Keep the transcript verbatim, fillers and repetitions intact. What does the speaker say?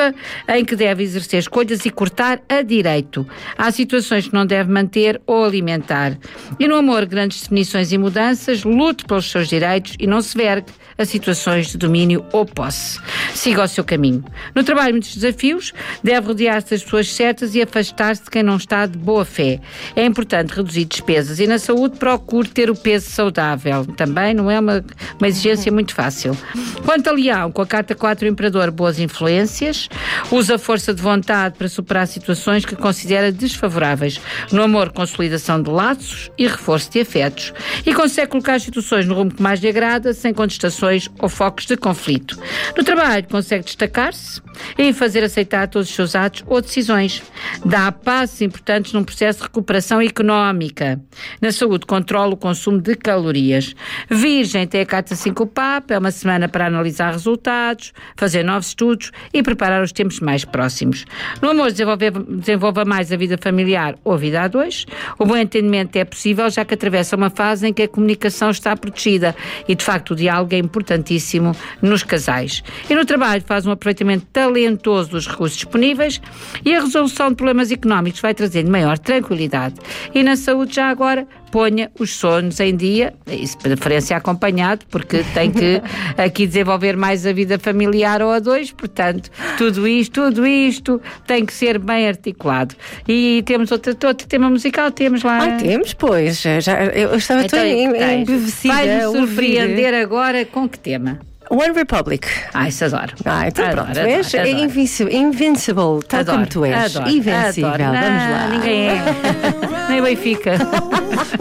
afetiva, em que deve exercer escolhas e cortar a direito. Há situações que não deve manter ou alimentar. E no amor, grandes definições e mudanças, lute pelos seus direitos e não se vergue a situações de domínio ou posse. Siga o seu caminho. No trabalho, muitos desafios, deve rodear-se das pessoas certas e afastar-se de quem não está de boa fé. É importante reduzir despesas e na saúde procure ter o peso saudável. Também não é uma, uma exigência muito fácil. Quanto a Leão, com a carta quatro, o Imperador, boas influências, usa a força de vontade para superar situações que considera desfavoráveis. No amor, consolidação de laços e reforço de afetos. E consegue colocar as situações no rumo que mais lhe agrada, sem contestações ou focos de conflito. No trabalho, consegue destacar-se e fazer aceitar todos os seus atos ou decisões. Dá passos importantes num processo de recuperação económica. Na saúde, controla o consumo de calorias. Virgem, tem a carta cinco, o Papa, é uma semana para analisar resultados, fazer novos estudos e preparar os tempos mais próximos. No amor, desenvolva mais a vida familiar ou a vida a dois. O bom entendimento é possível, já que atravessa uma fase em que a comunicação está protegida e, de facto, o diálogo é importantíssimo nos casais. E no trabalho, faz um aproveitamento talentoso dos recursos disponíveis e a resolução de problemas económicos vai trazendo maior tranquilidade. E na saúde, já agora, ponha os sonhos em dia, isso de preferência acompanhado, porque tem que aqui desenvolver mais a vida familiar ou a dois, portanto, tudo isto, tudo isto tem que ser bem articulado. E temos outro, outro tema musical, temos lá... Ah, temos, pois, já, eu estava então, tão embevecida. Vai-nos surpreender agora com que tema? One Republic. Ah, isso adoro. Ah, então adoro, pronto, adoro, és adoro. Invincible, invincible, tal adoro, como tu és. Adoro, Invencível, adoro. vamos Não, lá. ninguém é. Nem Benfica.